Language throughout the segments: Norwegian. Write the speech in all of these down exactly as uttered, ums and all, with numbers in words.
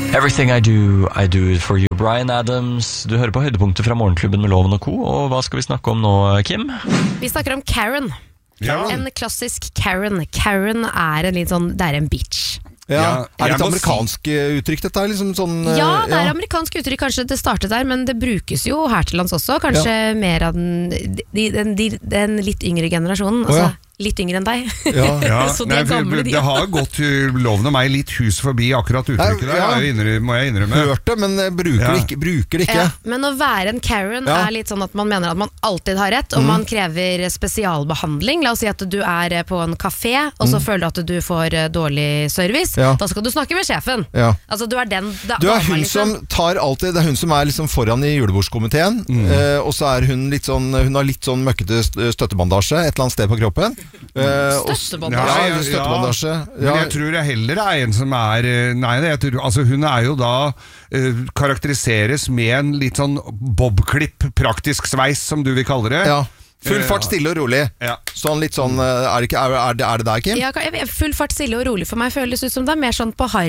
Everything I do, I do it for you. Bryan Adams, du hører på høydepunkter fra Morgenklubben med Loven og Co. Og hva skal vi snakke om nå, Kim? Vi snakker om Karen. Karen. En klassisk Karen. Karen er en litt sånn, det er en bitch. Ja, er det et amerikansk uttrykk dette er liksom sånn, ja, det er ja. amerikansk uttrykk, kanskje det startet der, men det brukes jo her til lands også, kanskje ja. mer av den, den, den, den litt yngre generasjonen, altså oh, ja. litt yngre enn deg. Ja. Ja. Så de Nei, er gamle, de. Det har gått Loven og meg litt hus forbi akkurat uttrykket der, ja. jeg innrømme, må jeg innrømme. Hørt det, men bruker, ja. det, ikke, bruker det ikke. Ja. Men å være en Karen ja. er litt sånn at man mener at man alltid har rett, og mm. man krever spesialbehandling. La oss si at du er på en kafé, og så mm. føler du at du får dårlig service. Ja. Da skal du snakke med sjefen. Ja. Altså, du er den da, Du er hun liksom. som tar alltid, det er hun som er liksom foran i julebordskomiteen, mm. eh, og så er hun litt sånn, hun har litt sånn møkkete støttebandasje et eller annet sted på kroppen. Eh, Støttebandasje? Ja, støttebandasje. Ja, men jeg tror jeg heller er en som er Nei, jeg tror, altså hun er jo da uh, karakteriseres med en litt sånn bobklipp, praktisk sveis, som du vil kalle det. Ja. Full fart, stille og rolig. Ja. Sånn litt sånn, er det, ikke, er, det, er det der, Kim? Ja, full fart, stille og rolig for meg føles ut som det er mer sånn på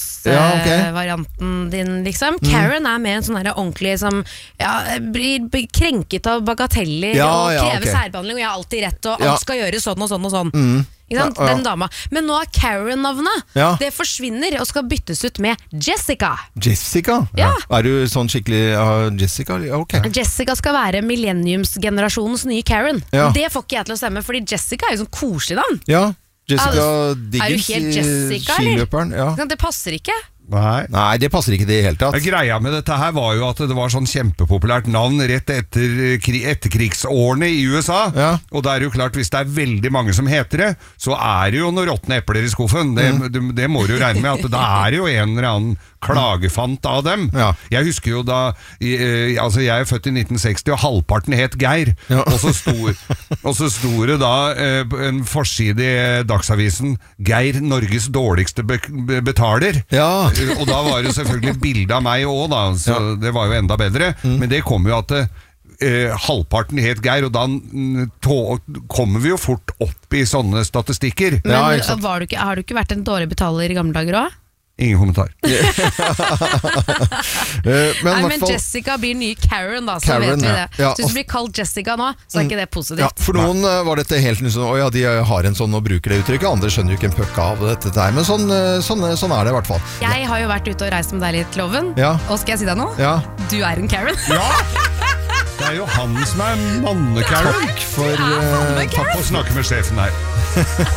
Harrytas-varianten ja, okay. din, liksom. Mm. Karen er mer en sånn her ordentlig som ja, blir krenket av bagateller ja, og krever ja, okay. særbehandling, og jeg har alltid rett, og alt ja. skal gjøre sånn og sånn og sånn. Mm. Ja, ja. Den dama. Men nå er Karen-navnet ja. det forsvinner og skal byttes ut med Jessica. Jessica? Ja. Er du sånn skikkelig uh, Jessica? Okay. Jessica skal være millenniumsgenerasjonens nye Karen. Ja. Det får ikke jeg til å stemme, fordi Jessica er jo sånn koselig navn. Ja, Jessica er, Diggins er du helt Jessica, skiløperen. Ja. Det passer ikke. Nei. Nei, det passer ikke det i hele tatt. Greia med dette her var jo at det var sånn kjempepopulært navn rett etter etterkrigsårene i U S A. Ja. Og det er jo klart, hvis det er veldig mange som heter det, så er det jo noen råtne epler i skuffen. Det, mm. det, det må du jo regne med, at det er jo en eller annen klagefant av dem. Ja. Jeg husker jo da eh, altså jeg er født i nitten seksti, og halvparten het Geir. Ja. Og så sto, og så sto det da eh, en forside i Dagsavisen: Geir, Norges dårligste be betaler. Ja. Og da var det selvfølgelig bilde av meg også da, så ja. det var jo enda bedre. Mm. Men det kom jo at eh, halvparten het Geir, og da kommer vi jo fort opp i sånne statistikker. Men ja, var du ikke, har du ikke vært en dårlig betaler i gamle dager også? Ingen kommentar. men, Nei, men Jessica blir ny Karen da, så Karen, vet vi det. Ja. Så hvis du blir kalt Jessica nå, så er ikke det positivt. Ja, for noen uh, var dette helt nytt sånn, å ja, de har en sånn og bruker det uttrykket, andre skjønner jo ikke en pøkk av dette der, men sånn, sånn, sånn er det i hvert fall. Jeg har jo vært ute og reist med deg litt, Loven, ja. og skal jeg si deg noe? Ja. Du er en Karen. Ja! Det er jo han som er manne-Karen. Takk for, uh, takk for å snakke med sjefen her.